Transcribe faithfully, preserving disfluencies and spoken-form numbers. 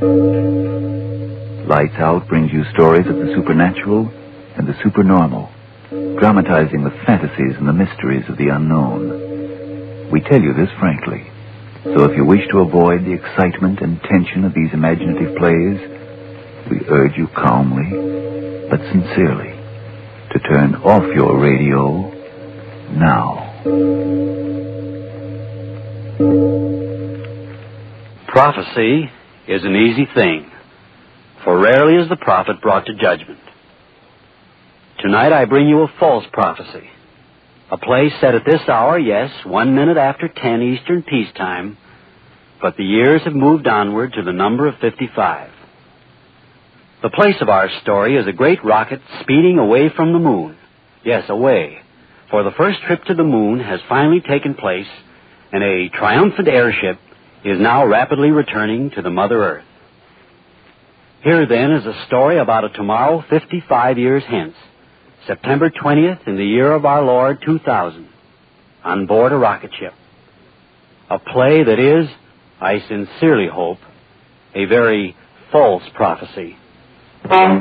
Lights Out brings you stories of the supernatural and the supernormal, dramatizing the fantasies and the mysteries of the unknown. We tell you this frankly, so if you wish to avoid the excitement and tension of these imaginative plays, we urge you calmly, but sincerely, to turn off your radio now. Prophecy is an easy thing, for rarely is the prophet brought to judgment. Tonight I bring you a false prophecy, a play set at this hour, yes, one minute after ten Eastern peacetime, but the years have moved onward to the number of fifty-five. The place of our story is a great rocket speeding away from the moon. Yes, away, for the first trip to the moon has finally taken place, and a triumphant airship is now rapidly returning to the Mother Earth. Here, then, is a story about a tomorrow fifty-five years hence, September twentieth in the year of our Lord two thousand, on board a rocket ship. A play that is, I sincerely hope, a very false prophecy.